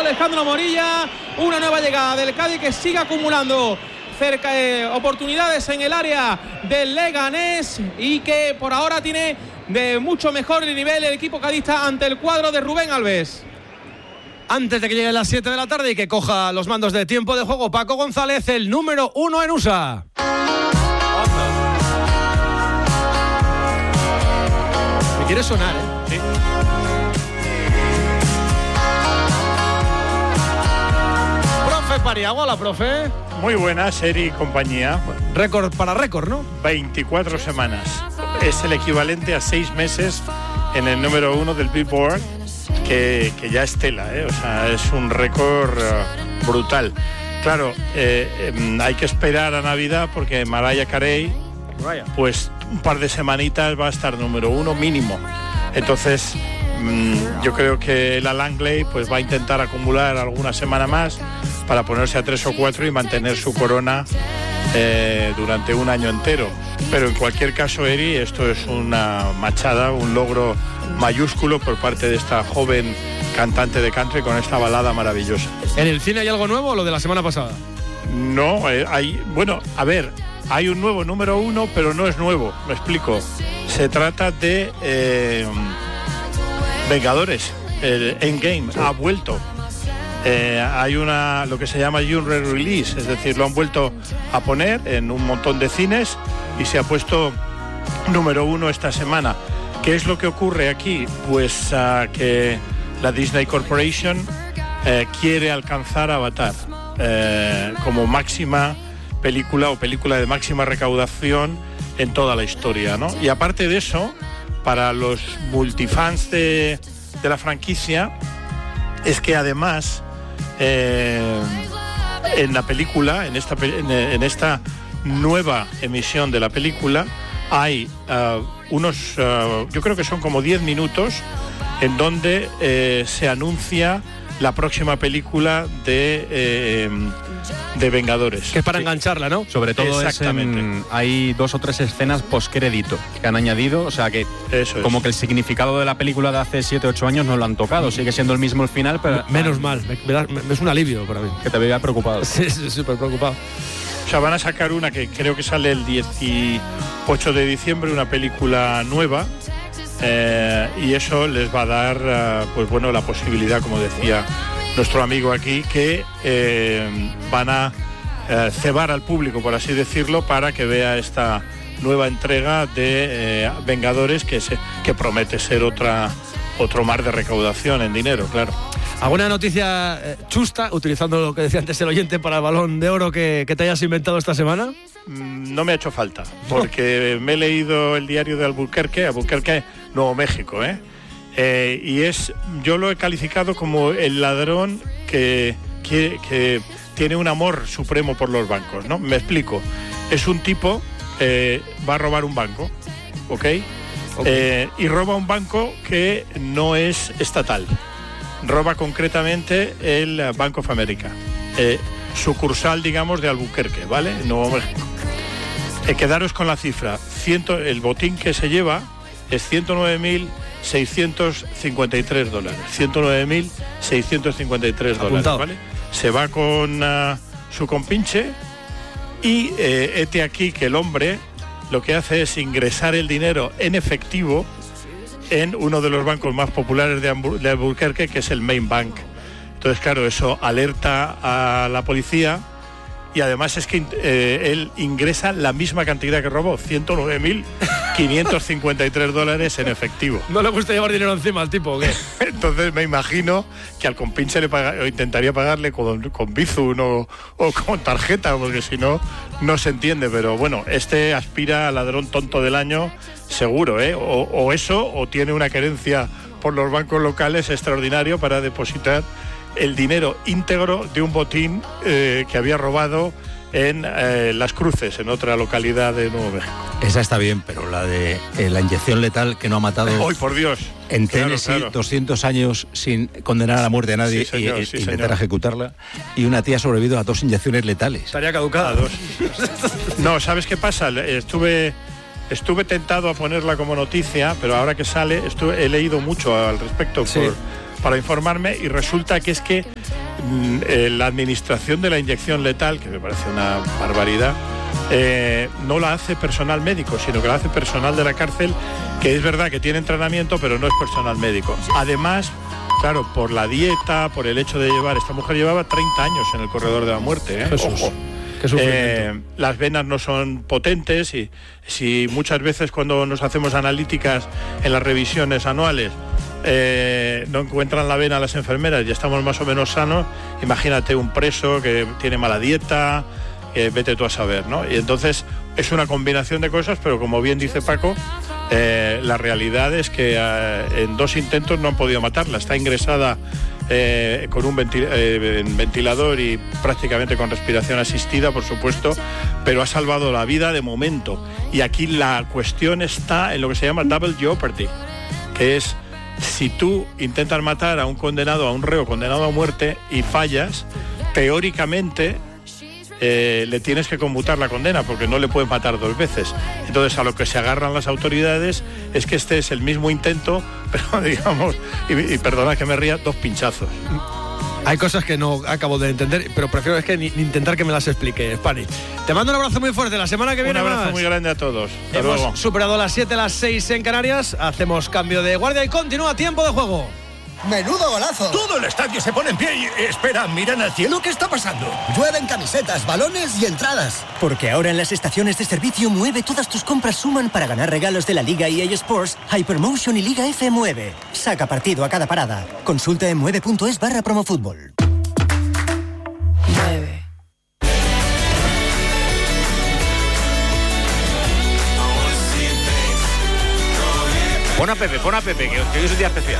Alejandro Morilla. Una nueva llegada del Cádiz que sigue acumulando oportunidades en el área del Leganés y que por ahora tiene de mucho mejor nivel el equipo cadista ante el cuadro de Rubén Alves. Antes de que lleguen las 7 de la tarde y que coja los mandos de tiempo de juego Paco González, el número 1 en USA. Me quiere sonar, ¿eh? Sí. Profe Pariago, hola, profe. Muy buena, Seri y compañía. Récord para récord, ¿no? 24 semanas. Es el equivalente a 6 meses en el número 1 del Billboard, que ya es tela, ¿eh? O sea, es un récord brutal. Claro, hay que esperar a Navidad porque Mariah Carey, pues un par de semanitas va a estar número 1 mínimo. Entonces, yo creo que la Langley pues va a intentar acumular alguna semana más para ponerse a 3 o 4 y mantener su corona durante un año entero. Pero en cualquier caso, Eri, esto es una machada, un logro mayúsculo por parte de esta joven cantante de country con esta balada maravillosa. ¿En el cine hay algo nuevo o lo de la semana pasada? No, bueno, a ver, hay un nuevo número 1, pero no es nuevo, me explico. Se trata de Vengadores, el Endgame, ha vuelto. Hay lo que se llama un re-release, es decir, lo han vuelto a poner en un montón de cines y se ha puesto número 1 esta semana. ¿Qué es lo que ocurre aquí? Pues que la Disney Corporation quiere alcanzar Avatar como máxima película o película de máxima recaudación en toda la historia, ¿no? Y aparte de eso, para los multifans de la franquicia, es que además en la película, en esta nueva emisión de la película, hay yo creo que son como 10 minutos en donde se anuncia la próxima película de Vengadores. Que es para engancharla, ¿no? Sobre todo exactamente. Hay 2 o 3 escenas postcrédito que han añadido, o sea que eso como es. que el significado de la película de hace 7 o 8 años no lo han tocado, sigue siendo el mismo el final, pero... Menos mal, es un alivio para mí. Que te veía preocupado. Sí, súper preocupado. O sea, van a sacar una que creo que sale el 18 de diciembre, una película nueva, y eso les va a dar, pues bueno, la posibilidad, como decía nuestro amigo aquí, que van a cebar al público, por así decirlo, para que vea esta nueva entrega de Vengadores que promete ser otro mar de recaudación en dinero, claro. ¿Alguna noticia chusta, utilizando lo que decía antes el oyente para el Balón de Oro, que te hayas inventado esta semana? No me ha hecho falta, porque me he leído el diario de Albuquerque, Nuevo México, y yo lo he calificado como el ladrón que tiene un amor supremo por los bancos, ¿no? Me explico. Es un tipo, va a robar un banco, ¿ok? Y roba un banco que no es estatal. Roba concretamente el Bank of America, sucursal, digamos, de Albuquerque, ¿vale? Nuevo México. Quedaros con la cifra. El botín que se lleva es $109.653. $109.653, ¿vale? Se va con su compinche y hete aquí que el hombre lo que hace es ingresar el dinero en efectivo en uno de los bancos más populares de Albuquerque, que es el Main Bank. Entonces, claro, eso alerta a la policía y además es que él ingresa la misma cantidad que robó, $109.553 en efectivo. ¿No le gusta llevar dinero encima al tipo o qué? Entonces me imagino que al compinche intentaría pagarle con Bizum o con tarjeta, porque si no, no se entiende. Pero bueno, este aspira a ladrón tonto del año seguro, o eso, o tiene una querencia por los bancos locales extraordinario para depositar el dinero íntegro de un botín que había robado en Las Cruces, en otra localidad de Nuevo México. Esa está bien, pero la de la inyección letal que no ha matado... ¡Ay, por Dios! En Tennessee, claro. 200 años sin condenar a la muerte a nadie, sí, señor, y intentar ejecutarla. Y una tía ha sobrevivido a 2 inyecciones letales. Estaría caducada. 2. No, ¿sabes qué pasa? Estuve tentado a ponerla como noticia, pero ahora que sale, he leído mucho al respecto para informarme, y resulta que es que la administración de la inyección letal, que me parece una barbaridad, no la hace personal médico, sino que la hace personal de la cárcel, que es verdad que tiene entrenamiento, pero no es personal médico. Además, claro, por la dieta, por el hecho de llevar... Esta mujer llevaba 30 años en el corredor de la muerte, ¿eh? Jesús. Ojo. Las venas no son potentes y si muchas veces cuando nos hacemos analíticas en las revisiones anuales no encuentran la vena las enfermeras y estamos más o menos sanos, imagínate un preso que tiene mala dieta, vete tú a saber, ¿no? Y entonces es una combinación de cosas, pero como bien dice Paco, la realidad es que en 2 intentos no han podido matarla. Está ingresada con un ventilador y prácticamente con respiración asistida, por supuesto, pero ha salvado la vida de momento. Y aquí la cuestión está en lo que se llama double jeopardy, que es si tú intentas matar a un condenado, a un reo condenado a muerte y fallas, teóricamente le tienes que conmutar la condena porque no le pueden matar 2 veces. Entonces a lo que se agarran las autoridades es que este es el mismo intento, pero digamos, y perdona que me ría, 2 pinchazos. Hay cosas que no acabo de entender, pero prefiero es que ni intentar que me las explique, Spani. Te mando un abrazo muy fuerte, la semana que viene un abrazo más. muy grande a todos. Hasta Hemos luego. superado las 7, las 6 en Canarias, hacemos cambio de guardia y continúa tiempo de juego. ¡Menudo golazo! Todo el estadio se pone en pie y... Espera, ¿miran al cielo? ¿Qué está pasando? Llueven camisetas, balones y entradas. Porque ahora en las estaciones de servicio Mueve todas tus compras suman para ganar regalos de la Liga EA Sports, Hypermotion y Liga F Mueve. Saca partido a cada parada. Consulta en mueve.es/promofútbol. 9. Pon a Pepe, que hoy es un día especial.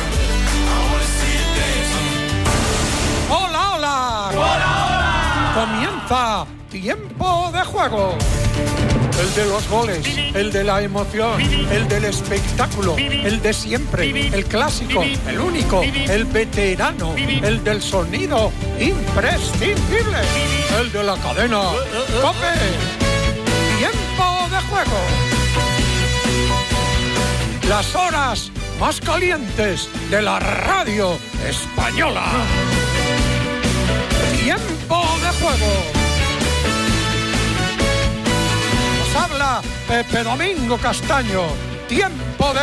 ¡Hola, hola! ¡Hola, hola! Comienza Tiempo de Juego. El de los goles, el de la emoción, el del espectáculo, el de siempre, el clásico, el único, el veterano, el del sonido imprescindible, el de la cadena COPE. Tiempo de Juego. Las horas más calientes de la radio española. Tiempo de Juego. Nos habla Pepe Domingo Castaño. Tiempo de